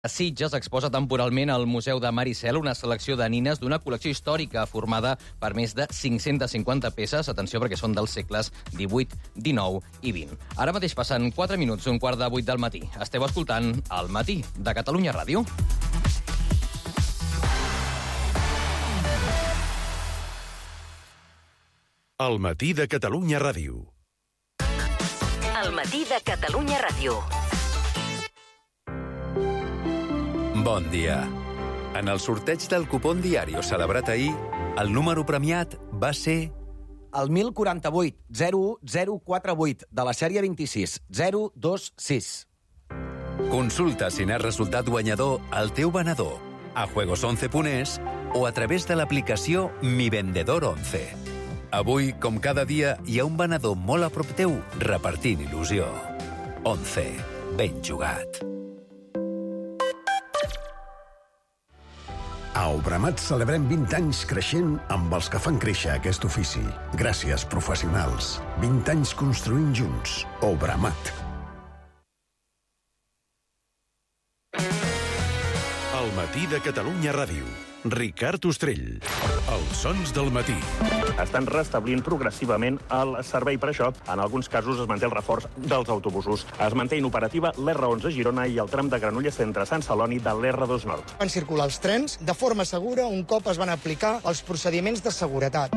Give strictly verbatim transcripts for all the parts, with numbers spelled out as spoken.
A Sitges exposa temporalment al Museu de Maricel una selecció de nines d'una col·lecció històrica formada per més de cinc-centes cinquanta peces, atenció perquè són dels segles divuit, dinou i vint. Ara mateix passen quatre minuts, un quart de vuit del matí. Esteu escoltant El Matí de Catalunya Ràdio. El Matí de Catalunya Ràdio. El Matí de Catalunya Ràdio. Bon dia. En el sorteig del cupón Diario celebrat ahir, el número premiat va ser... El mil quaranta-vuit, zero u zero quatre vuit, de la sèrie vint-i-sis, zero dos sis. Consulta si n'has resultat guanyador al teu venedor, a juegos once punt es o a través de l'aplicació Mi Vendedor once. Avui, com cada dia, hi ha un venedor molt a prop teu repartint il·lusió. once. Ben jugat. A Obramat celebrem vint anys creixent amb els que fan créixer aquest ofici. Gràcies, professionals. vint anys construint junts. Obramat. El Matí de Catalunya Ràdio. Ricard Ostrell. Els sons del matí. Estan restablint progressivament el servei. Per això, en alguns casos, es manté el reforç dels autobusos. Es manté inoperativa l'erre onze a Girona i el tram de Granollers entre Sant Celoni de l'erre dos Nord. Van circular els trens de forma segura un cop es van aplicar els procediments de seguretat.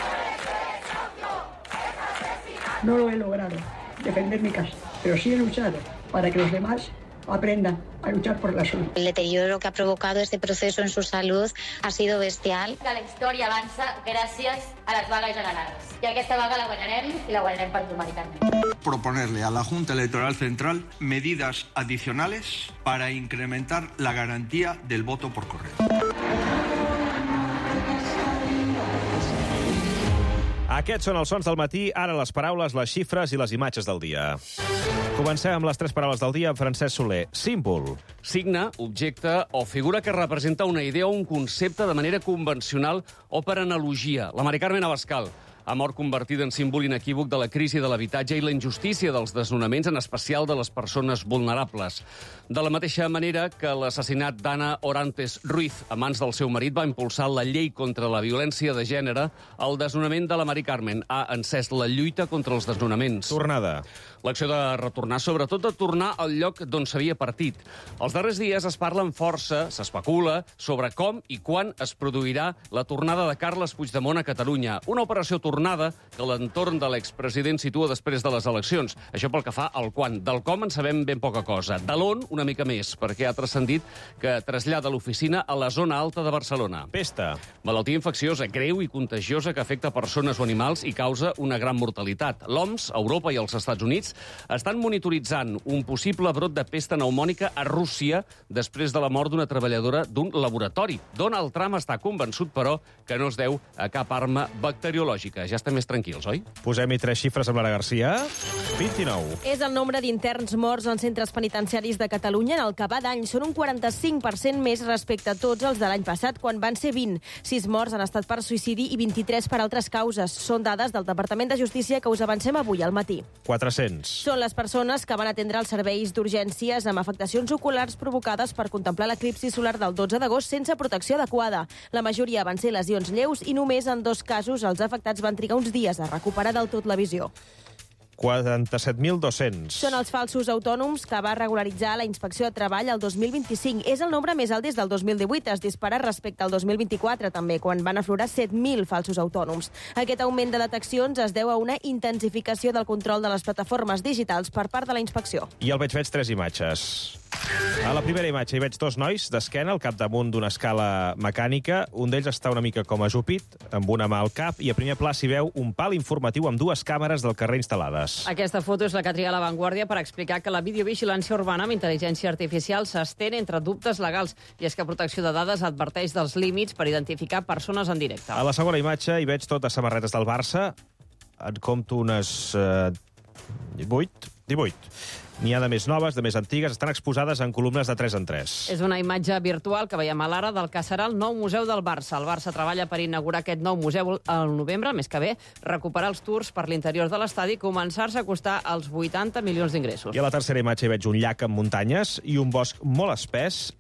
No lo he logrado, defender mi casa, pero sí he luchado para que los demás aprendan a luchar por la suya. El deterioro que ha provocado este proceso en su salud ha sido bestial. Que la història avança gràcies a les vagues generals. I aquesta vaga la guanyarem i la guanyarem pantomàticament. Proponerle a la Junta Electoral Central medidas adicionales para incrementar la garantía del voto por correo. Aquests són els sons del matí, ara les paraules, les xifres i les imatges del dia. Comencem amb les tres paraules del dia amb Francesc Soler. Símbol. Signe, objecte o figura que representa una idea o un concepte de manera convencional o per analogia. La Mari Carmen Abascal ha mort convertida en símbol inequívoc de la crisi de l'habitatge i la injustícia dels desnonaments, en especial de les persones vulnerables. De la mateixa manera que l'assassinat d'Anna Orantes Ruiz a mans del seu marit va impulsar la llei contra la violència de gènere, el desnonament de la Mari Carmen ha encès la lluita contra els desnonaments. Tornada. L'acció de retornar, sobretot de tornar al lloc d'on s'havia partit. Els darrers dies es parla amb força, s'especula, sobre com i quan es produirà la tornada de Carles Puigdemont a Catalunya. Una operació tornada que l'entorn de l'expresident situa després de les eleccions. Això pel que fa al quan. Del com en sabem ben poca cosa. De l'on, una mica més, perquè ha transcendit que trasllada l'oficina a la zona alta de Barcelona. Pesta. Malaltia infecciosa, greu i contagiosa que afecta persones o animals i causa una gran mortalitat. L'O M S, Europa i els Estats Units estan monitoritzant un possible brot de pesta pneumònica a Rússia després de la mort d'una treballadora d'un laboratori. Donald Trump està convençut, però, que no es deu a cap arma bacteriològica. Ja estem més tranquils, oi? Posem-hi tres xifres amb Lara Garcia. vint-i-nou. És el nombre d'interns morts en centres penitenciaris de Catalunya en el que va d'any. Són un quaranta-cinc per cent més respecte a tots els de l'any passat, quan van ser vint. Sis morts han estat per suïcidi i vint-i-tres per altres causes. Són dades del Departament de Justícia que us avancem avui al matí. quatre-cents. Són les persones que van atendre els serveis d'urgències amb afectacions oculars provocades per contemplar l'eclipsi solar del dotze d'agost sense protecció adequada. La majoria van ser lesions lleus i només en dos casos els afectats van trigar uns dies a recuperar del tot la visió. quaranta-set mil dos-cents. Són els falsos autònoms que va regularitzar la Inspecció de Treball el dos mil vint-i-cinc. És el nombre més alt des del dos mil divuit. Es dispara respecte al dos mil vint-i-quatre, també, quan van aflorar set mil falsos autònoms. Aquest augment de deteccions es deu a una intensificació del control de les plataformes digitals per part de la inspecció. I al veig veig tres imatges. A la primera imatge hi veig dos nois d'esquena al capdamunt d'una escala mecànica. Un d'ells està una mica com ajupit, amb una mà al cap, i a primer pla s'hi veu un pal informatiu amb dues càmeres del carrer instal·lades. Aquesta foto és la que tria La Vanguardia per explicar que la videovigilància urbana amb intel·ligència artificial s'estén entre dubtes legals, i és que Protecció de Dades adverteix dels límits per identificar persones en directe. A la segona imatge hi veig totes samarretes del Barça. En compto unes eh, vuit, divuit. N'hi ha de més noves, de més antigues, estan exposades en columnes de tres en tres. És una imatge virtual que veiem a l'ara del que serà el nou museu del Barça. El Barça treballa per inaugurar aquest nou museu al novembre, més que bé, recuperar els tours per l'interior de l'estadi i començar-se a costar els vuitanta milions d'ingressos. I a la tercera imatge hi veig un llac amb muntanyes i un bosc molt espès